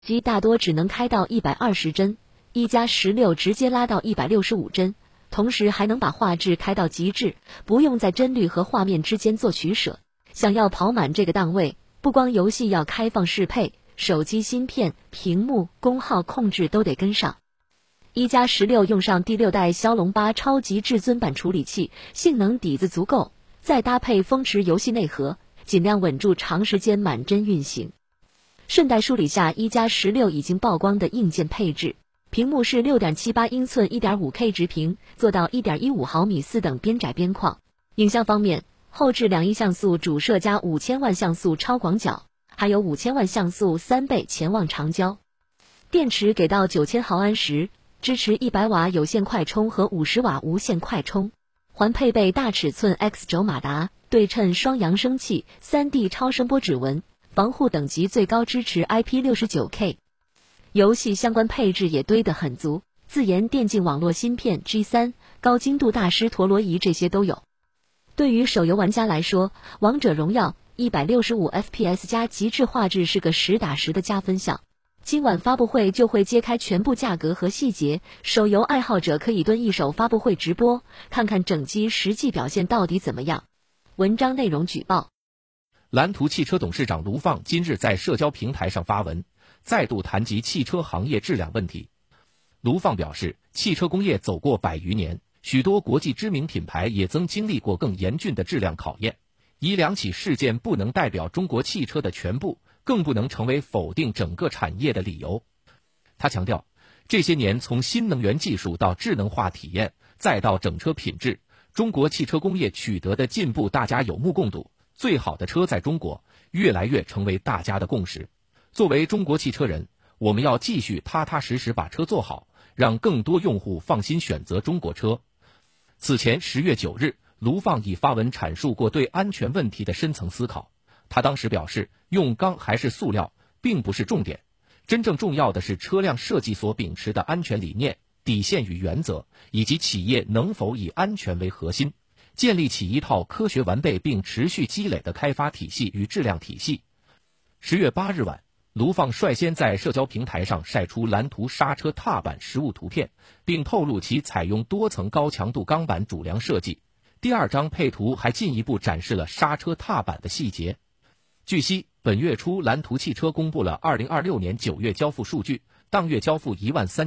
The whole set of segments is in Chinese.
机大多只能开到120帧，一加16直接拉到165帧，同时还能把画质开到极致，不用在帧率和画面之间做取舍。想要跑满这个档位，不光游戏要开放适配，手机芯片、屏幕、功耗控制都得跟上。一加16用上第6代骁龙8超级至尊版处理器，性能底子足够，再搭配风驰游戏内核，尽量稳住长时间满帧运行。顺带梳理下一加16已经曝光的硬件配置，屏幕是 6.78 英寸 1.5K 直屏，做到 1.15 毫米4等边窄边框。影像方面，后置2亿像素主摄加5000万像素超广角，还有5000万像素3倍潜望长焦。电池给到9000毫安时，支持100瓦有线快充和50瓦无线快充，还配备大尺寸 X 轴马达、对称双扬声器、3D 超声波指纹，防护等级最高支持 IP69K。 游戏相关配置也堆得很足，自研电竞网络芯片 G3、高精度大师陀螺仪这些都有。对于手游玩家来说，王者荣耀165 FPS 加极致画质是个实打实的加分项。今晚发布会就会揭开全部价格和细节，手游爱好者可以蹲一手发布会直播，看看整机实际表现到底怎么样。文章内容举报。 蓝图汽车董事长卢放今日在社交平台上发文，再度谈及汽车行业质量问题。卢放表示，汽车工业走过100余年，许多国际知名品牌也曾经历过更严峻的质量考验。一两起事件不能代表中国汽车的全部，更不能成为否定整个产业的理由。他强调，这些年从新能源技术到智能化体验，再到整车品质，中国汽车工业取得的进步大家有目共睹。最好的车在中国，越来越成为大家的共识。作为中国汽车人，我们要继续踏踏实实把车做好，让更多用户放心选择中国车。此前10月9日，卢放已发文阐述过对安全问题的深层思考。他当时表示，用钢还是塑料并不是重点，真正重要的是车辆设计所秉持的安全理念、底线与原则，以及企业能否以安全为核心，建立起一套科学完备并持续积累的开发体系与质量体系。10月8日晚，卢放率先在社交平台上晒出蓝图刹车踏板实物图片，并透露其采用多层高强度钢板主梁设计。第2张配图还进一步展示了刹车踏板的细节。据悉，本月初蓝图汽车公布了2026年9月交付数据，当月交付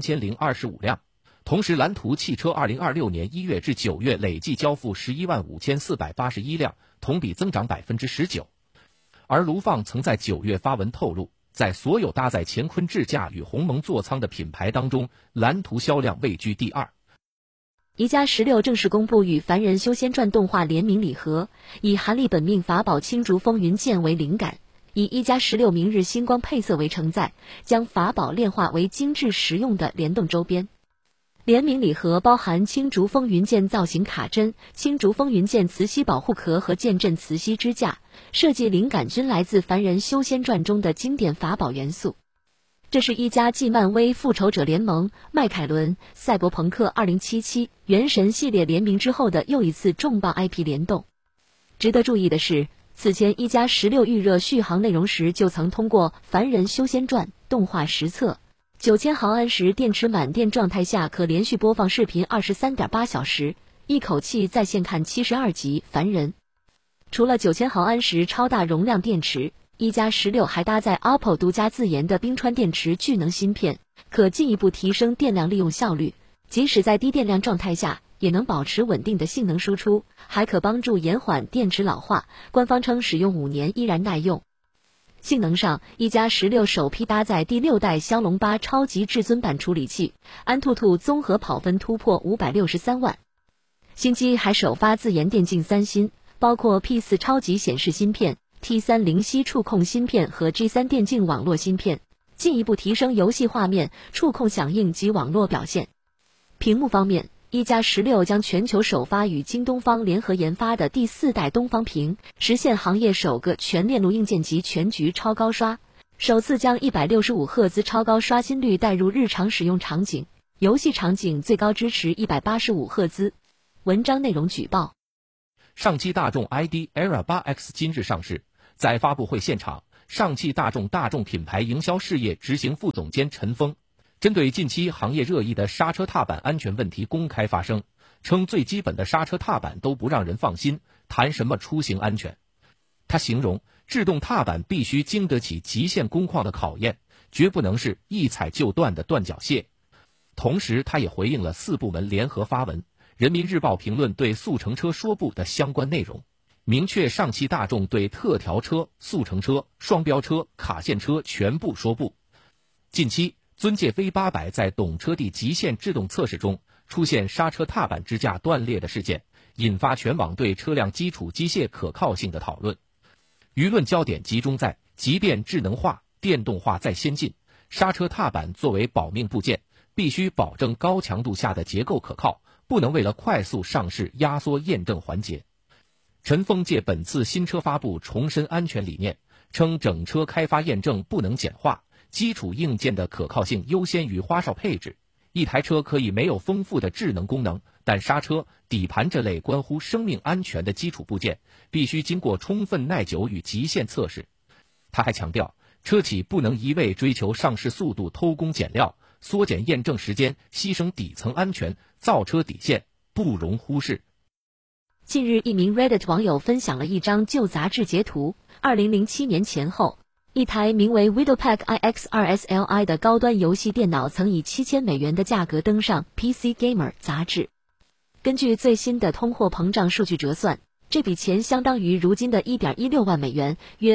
13025辆。同时，蓝图汽车2026年1月至9月累计交付115481辆，同比增长19%。而卢放曾在9月发文透露，在所有搭载乾坤智驾与鸿蒙座舱的品牌当中，蓝图销量位居第2。 一加16正式公布与《凡人修仙传》动画联名礼盒，以韩立本命法宝青竹风云剑为灵感，以一加16明日星光配色为承载，将法宝炼化为精致实用的联动周边。联名礼盒包含青竹风云剑造型卡针、青竹风云剑磁吸保护壳和剑阵磁吸支架，设计灵感均来自《凡人修仙传》中的经典法宝元素。这是一加继漫威复仇者联盟、迈凯伦、赛博朋克2077、原神系列联名之后的又一次重磅 IP 联动。值得注意的是，此前一加16预热续航内容时就曾通过《凡人修仙传》动画实测，9000毫安时电池满电状态下可连续播放视频 23.8 小时，一口气在线看72集凡人。除了9000毫安时超大容量电池，一加16还搭载 OPPO 独家自研的冰川电池聚能芯片，可进一步提升电量利用效率，即使在低电量状态下也能保持稳定的性能输出，还可帮助延缓电池老化，官方称使用5年依然耐用。性能上，一加16首批搭载第6代骁龙8超级至尊版处理器，安兔兔综合跑分突破563万。新机还首发自研电竞3芯，包括 P4 超级显示芯片、T3 灵犀触控芯片和 G3 电竞网络芯片，进一步提升游戏画面、触控响应及网络表现。屏幕方面，一加16将全球首发与京东方联合研发的第4代东方屏，实现行业首个全链路硬件级全局超高刷，首次将165赫兹超高刷新率带入日常使用场景，游戏场景最高支持185赫兹。文章内容举报。 上汽大众 ID. ERA 8X 今日上市，在发布会现场， 上汽大众品牌营销事业执行副总监陈峰针对近期行业热议的刹车踏板安全问题公开发声，称最基本的刹车踏板都不让人放心，谈什么出行安全。他形容制动踏板必须经得起极限工况的考验，绝不能是一踩就断的断脚蟹。同时他也回应了4部门联合发文《人民日报评论》对速成车说不的相关内容，明确上汽大众对特调车、速成车、双标车、卡线车全部说不。近期尊界 V800 在懂车帝极限制动测试中出现刹车踏板支架断裂的事件，引发全网对车辆基础机械可靠性的讨论。舆论焦点集中在，即便智能化、电动化再先进，刹车踏板作为保命部件，必须保证高强度下的结构可靠，不能为了快速上市压缩验证环节。陈峰借本次新车发布重申安全理念，称整车开发验证不能简化，基础硬件的可靠性优先于花哨配置。一台车可以没有丰富的智能功能，但刹车、底盘这类关乎生命安全的基础部件必须经过充分耐久与极限测试。他还强调，车企不能一味追求上市速度偷工减料，缩减验证时间，牺牲底层安全，造车底线不容忽视。 近日，一名 Reddit 网友分享了一张旧杂志截图，2007年前后，一台名为 Widowpack iX2SLI 的高端游戏电脑曾以$7000的价格登上 PC Gamer 杂志。根据最新的通货膨胀数据折算，这笔钱相当于如今的$1.16万，约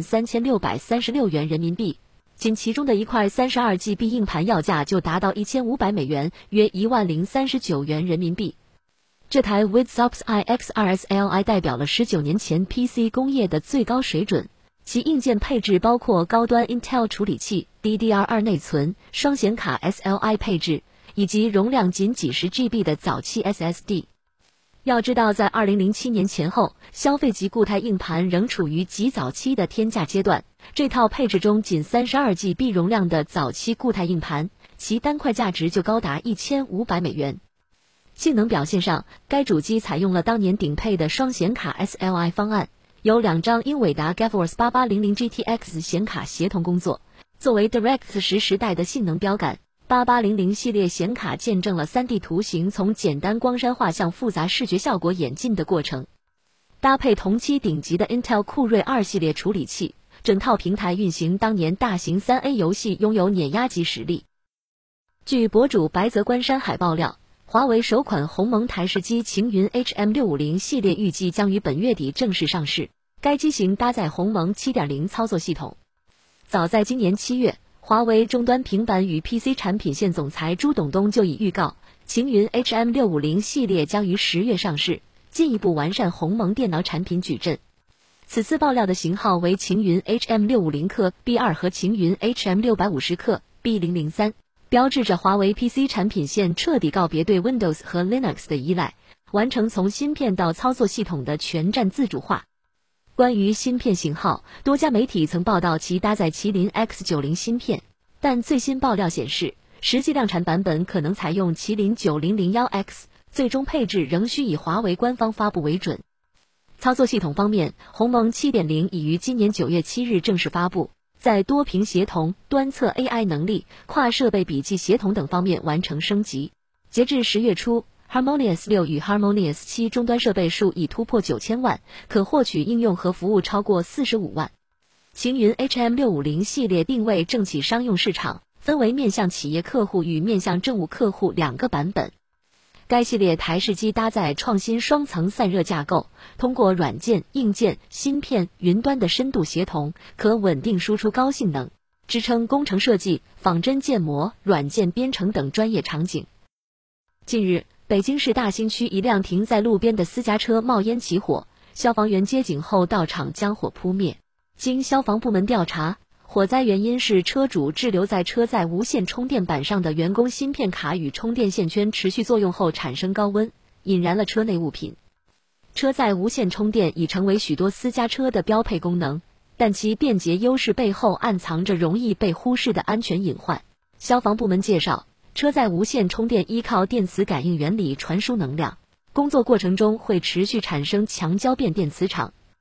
83636元人民币。仅其中的一块 32GB 硬盘要价就达到$1500，约10039元人民币。这台 Widowpack iX2SLI 代表了19年前 PC 工业的最高水准，其硬件配置包括高端 Intel 处理器、DDR2 内存、双显卡 SLI 配置，以及容量仅几十 GB 的早期 SSD。要知道，在2007年前后，消费级固态硬盘仍处于极早期的天价阶段，这套配置中仅32GB 容量的早期固态硬盘，其单块价值就高达$1500。性能表现上，该主机采用了当年顶配的双显卡 SLI 方案，有2张英伟达 GeForce 8800 GTX 显卡协同工作。作为 DirectX 时代的性能标杆，8800系列显卡见证了 3D 图形从简单光山画向复杂视觉效果演进的过程。搭配同期顶级的 Intel 酷睿2系列处理器，整套平台运行当年大型 3A 游戏拥有碾压级实力。据博主白泽关山海爆料，华为首款鸿蒙台式机擎云 HM650 系列预计将于本月底正式上市，该机型搭载鸿蒙 7.0 操作系统。早在今年7月，华为终端平板与 PC 产品线总裁朱董东就已预告，擎云 HM650 系列将于10月上市，进一步完善鸿蒙电脑产品矩阵。此次爆料的型号为擎云 HM650 克 B2 和擎云 HM650 克 B003，标志着华为 PC 产品线彻底告别对 Windows 和 Linux 的依赖，完成从芯片到操作系统的全站自主化。关于芯片型号，多家媒体曾报道其搭载麒麟 X90 芯片，但最新爆料显示，实际量产版本可能采用麒麟 9001X， 最终配置仍需以华为官方发布为准。操作系统方面，鸿蒙 7.0 已于今年9月7日正式发布，在多屏协同、端侧 AI 能力、跨设备笔记协同等方面完成升级。截至10月初，Harmonious 6与 Harmonious 7终端设备数已突破9000万，可获取应用和服务超过45万。擎云 HM650 系列定位政企商用市场，分为面向企业客户与面向政务客户2个版本。该系列台式机搭载创新双层散热架构，通过软件、硬件、芯片、云端的深度协同，可稳定输出高性能，支撑工程设计、仿真建模、软件编程等专业场景。近日，北京市大兴区一辆停在路边的私家车冒烟起火，消防员接警后到场将火扑灭。经消防部门调查，火灾原因是车主滞留在车载无线充电板上的员工芯片卡与充电线圈持续作用后产生高温，引燃了车内物品。车载无线充电已成为许多私家车的标配功能，但其便捷优势背后暗藏着容易被忽视的安全隐患。消防部门介绍，车载无线充电依靠电磁感应原理传输能量，工作过程中会持续产生强交变电磁场，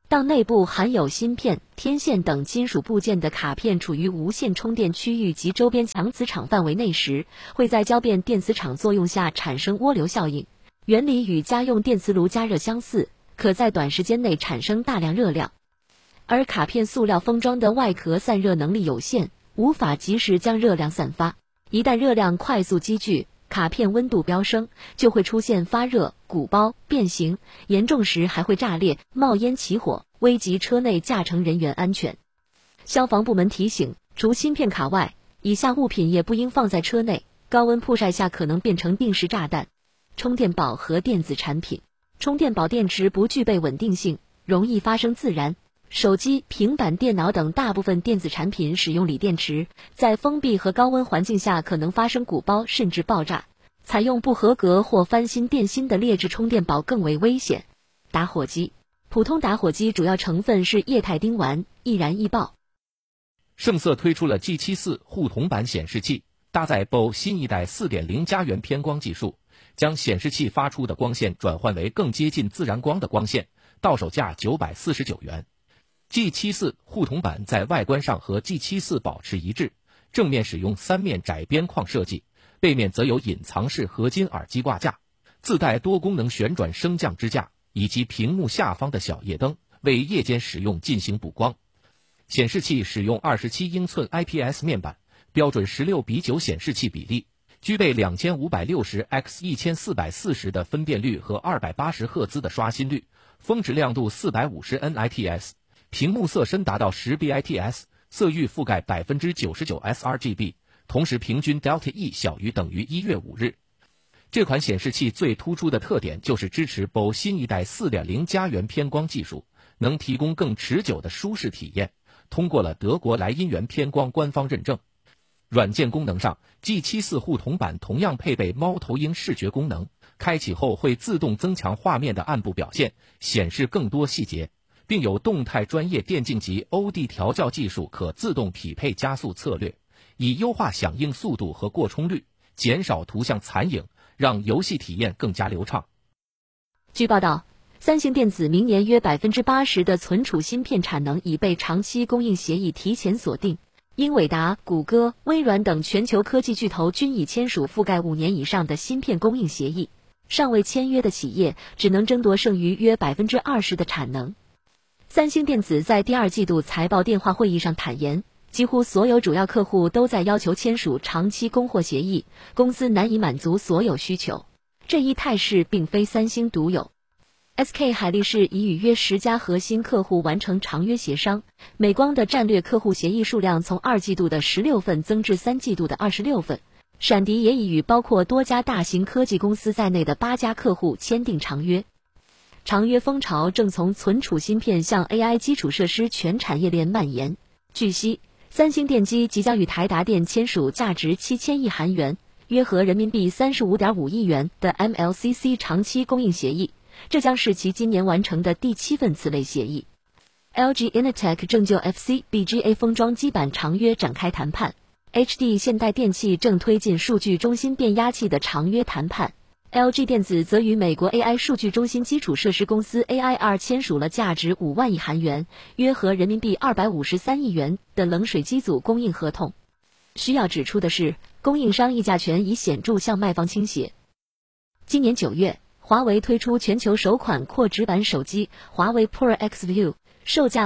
当内部含有芯片、天线等金属部件的卡片处于无线充电区域及周边强磁场范围内时，会在交变电磁场作用下产生涡流效应，原理与家用电磁炉加热相似，可在短时间内产生大量热量。而卡片塑料封装的外壳散热能力有限，无法及时将热量散发，一旦热量快速积聚，卡片温度飙升，就会出现发热、鼓包、变形，严重时还会炸裂、冒烟起火，危及车内驾乘人员安全。消防部门提醒，除芯片卡外，以下物品也不应放在车内，高温曝晒下可能变成定时炸弹。充电宝和电子产品，充电宝电池不具备稳定性，容易发生自燃。手机、平板电脑等大部分电子产品使用锂电池，在封闭和高温环境下可能发生鼓包甚至爆炸。采用不合格或翻新电芯的劣质充电宝更为危险。打火机，普通打火机主要成分是液态丁烷，易燃易爆。 盛瑟推出了 G74 互铜版显示器，搭载 BO 新一代 4.0 家园偏光技术，将显示器发出的光线转换为更接近自然光的光线，到手价949元。G74 互铜版在外观上和 G74 保持一致，正面使用3面窄边框设计，背面则有隐藏式合金耳机挂架，自带多功能旋转升降支架以及屏幕下方的小夜灯，为夜间使用进行补光。显示器使用27英寸 IPS 面板，标准16:9显示器比例，具备2560x1440的分辨率和280赫兹的刷新率，峰值亮度450 nits， 屏幕色深达到10 bits， 色域覆盖 99% sRGB， 同时平均 Delta E 小于等于1月5日。这款显示器最突出的特点就是支持 BO 新一代 4.0 家园偏光技术，能提供更持久的舒适体验，通过了德国莱茵园偏光官方认证。软件功能上， G74 互铜版同样配备猫头鹰视觉功能，开启后会自动增强画面的暗部表现，显示更多细节，并有动态专业电竞级 OD 调教技术，可自动匹配加速策略，以优化响应速度和过充率，减少图像残影，让游戏体验更加流畅。 据报道，三星电子明年约 80% 的存储芯片产能已被长期供应协议提前锁定，英伟达、谷歌、微软等全球科技巨头均已签署覆盖5年以上的芯片供应协议，尚未签约的企业只能争夺剩余约 20% 的产能。三星电子在第2季度财报电话会议上坦言，几乎所有主要客户都在要求签署长期供货协议，公司难以满足所有需求。这一态势并非三星独有。SK 海力士已与约10家核心客户完成长约协商，美光的战略客户协议数量从2季度的16份增至3季度的26份，闪迪也已与包括多家大型科技公司在内的8家客户签订长约。长约风潮正从存储芯片向 AI 基础设施全产业链蔓延。据悉，三星电机即将与台达电签署价值7000亿韩元，约合人民币35.5亿元的 MLCC 长期供应协议，这将是其今年完成的第7份此类协议。LG Innotek 正就 FC-BGA 封装基板长约展开谈判。HD 现代电器正推进数据中心变压器的长约谈判。LG 电子则与美国 AI 数据中心基础设施公司 AIR 签署了价值5万亿韩元，约合人民币253亿元的冷水机组供应合同。需要指出的是，供应商议价权已显著向卖方倾斜。今年9月，华为推出全球首款扩直板手机华为 Pro X View， 售价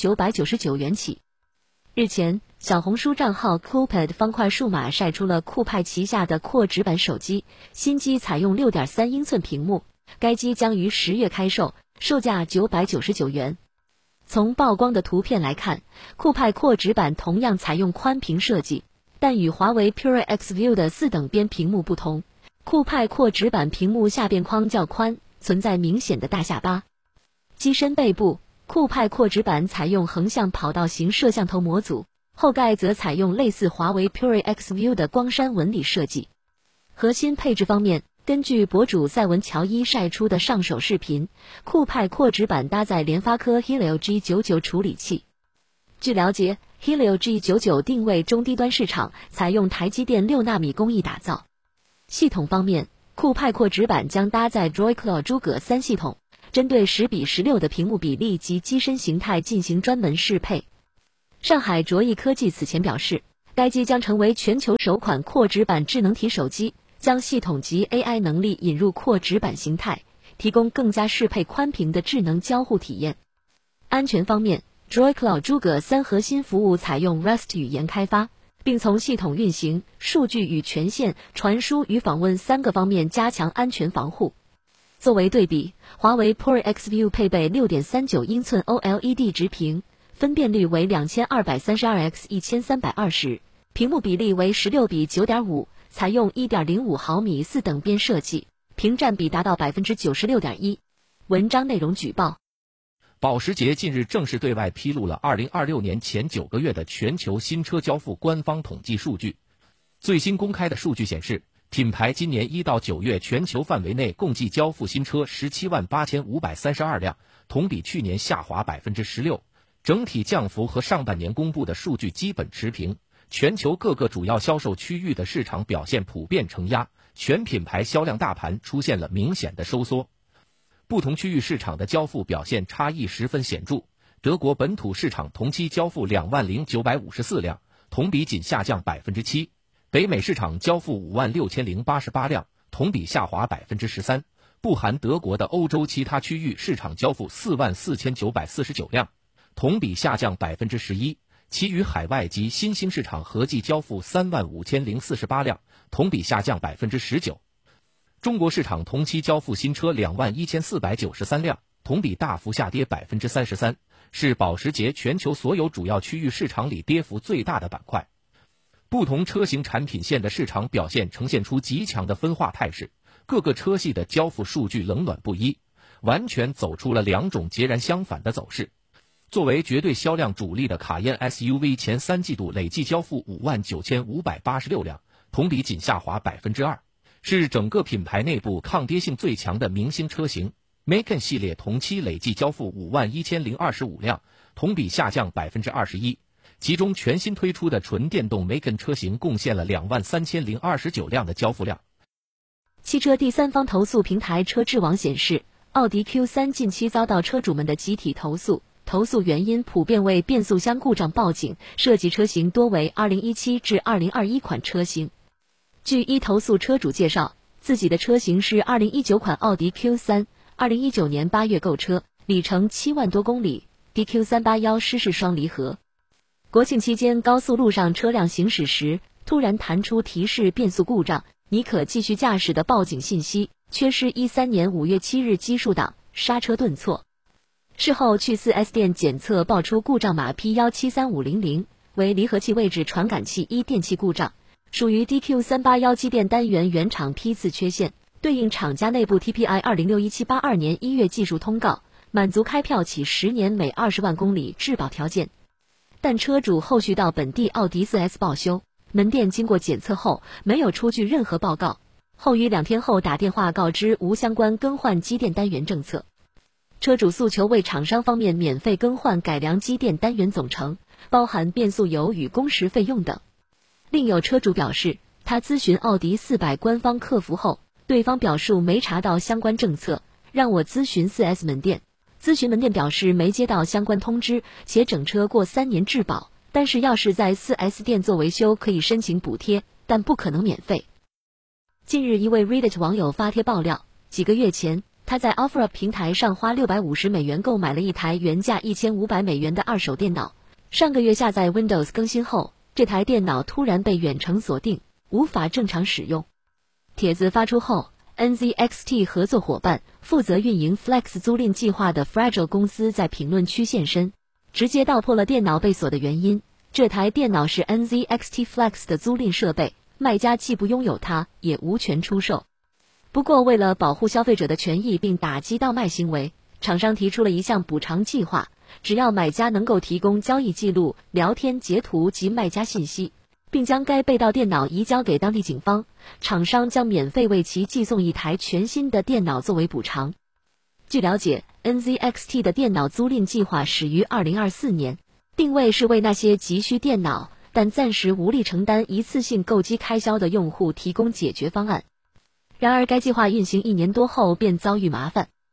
5999元起。日前，小红书账号 Coolpad 方块数码晒出了酷派旗下的扩直板手机，新机采用 6.3 英寸屏幕，该机将于10月开售，售价999元。从曝光的图片来看，酷派扩直板同样采用宽屏设计，但与华为 Pure X View 的4等边屏幕不同，酷派扩直板屏幕下边框较宽，存在明显的大下巴。机身背部，酷派扩直板采用横向跑道型摄像头模组，后盖则采用类似华为 Pure X View 的光栅纹理设计。核心配置方面，根据博主赛文乔伊晒出的上手视频，酷派扩直板搭载联发科 Helio G99 处理器。据了解， Helio G99 定位中低端市场，采用台积电6纳米工艺打造。系统方面，酷派扩直板将搭载 Droid Claw 诸葛3系统， 针对10:16的屏幕比例及机身形态进行专门适配。上海卓翼科技此前表示，该机将成为全球首款扩直板智能体手机，将系统级 AI 能力引入扩直板形态，提供更加适配宽屏的智能交互体验。安全方面， Droid Cloud 诸葛3核心服务采用 Rust 语言开发，并从系统运行、数据与权限、传输与访问3个方面加强安全防护。作为对比，华为 Power Xview 配备 6.39 英寸 OLED 直屏，分辨率为 2232x1320， 屏幕比例为 16:9.5， 采用 1.05 毫米4等边设计，屏占比达到 96.1%。 文章内容举报。 保时捷近日正式对外披露了2026年前9个月的全球新车交付官方统计数据。最新公开的数据显示，品牌今年1到9月全球范围内共计交付新车178532辆，同比去年下滑 16%， 整体降幅和上半年公布的数据基本持平。全球各个主要销售区域的市场表现普遍承压，全品牌销量大盘出现了明显的收缩。不同区域市场的交付表现差异十分显著。德国本土市场同期交付20954辆，同比仅下降 7%。北美市场交付56088辆，同比下滑 13%。不含德国的欧洲其他区域市场交付44949辆，同比下降 11%。其余海外及新兴市场合计交付35048辆，同比下降 19%。中国市场同期交付新车21493辆，同比大幅下跌 33%， 是保时捷全球所有主要区域市场里跌幅最大的板块。不同车型产品线的市场表现呈现出极强的分化态势，各个车系的交付数据冷暖不一，完全走出了两种截然相反的走势。作为绝对销量主力的卡宴 SUV 前3季度累计交付59586辆，同比仅下滑 2%， 是整个品牌内部抗跌性最强的明星车型。Macan 系列同期累计交付51025辆，同比下降 21%， 其中全新推出的纯电动 Macan 车型贡献了23029辆的交付量。 汽车第三方投诉平台车智网显示，奥迪 Q3 近期遭到车主们的集体投诉，投诉原因普遍为变速箱故障报警，涉及车型多为2017至2021款车型。据一投诉车主介绍，自己的车型是2019款奥迪 Q3， 2019年8月购车，里程7万多公里 ，DQ381 湿式双离合。国庆期间高速路上车辆行驶时，突然弹出提示变速故障，你可继续驾驶的报警信息，缺失13年5月7日基数档，刹车顿挫。事后去 4S 店检测报出故障码 P173500， 为离合器位置传感器一电器故障，属于 DQ381 机电单元原厂批次缺陷，对应厂家内部 TPI 2061-782年1月技术通告，满足开票起10年每20万公里质保条件。但车主后续到本地奥迪 4S 报修，门店经过检测后没有出具任何报告，后于2天后打电话告知无相关更换机电单元政策。车主诉求为厂商方面免费更换改良机电单元总成，包含变速油与工时费用等。另有车主表示，他咨询奥迪400官方客服后，对方表述没查到相关政策，让我咨询 4S 门店。咨询门店表示没接到相关通知，且整车过3年质保，但是要是在 4S 店做维修可以申请补贴，但不可能免费。近日一位 Reddit 网友发帖爆料，几个月前他在 OfferUp 平台上花$650购买了一台原价$1500的二手电脑，上个月下载 Windows 更新后，这台电脑突然被远程锁定，无法正常使用。帖子发出后， NZXT 合作伙伴负责运营 Flex 租赁计划的 Fragile 公司在评论区现身，直接道破了电脑被锁的原因。这台电脑是 NZXT Flex 的租赁设备，卖家既不拥有它，也无权出售。不过为了保护消费者的权益并打击盗卖行为，厂商提出了一项补偿计划，只要买家能够提供交易记录、聊天截图及卖家信息，并将该被盗电脑移交给当地警方，厂商将免费为其寄送一台全新的电脑作为补偿。据了解， NZXT 的电脑租赁计划始于2024年，定位是为那些急需电脑但暂时无力承担一次性购机开销的用户提供解决方案。然而该计划运行1年多后便遭遇麻烦，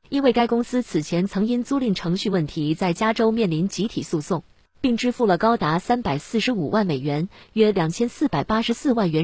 因为该公司此前曾因租赁程序问题在加州面临集体诉讼，并支付了高达345万美元，约2484万元。